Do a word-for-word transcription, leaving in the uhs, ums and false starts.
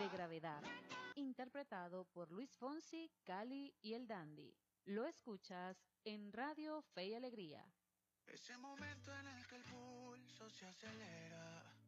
gravedad, interpretado por Luis Fonsi, Cali y el Dandy. Lo escuchas en Radio Fe y Alegría. Ese momento en el que el pulso se acelera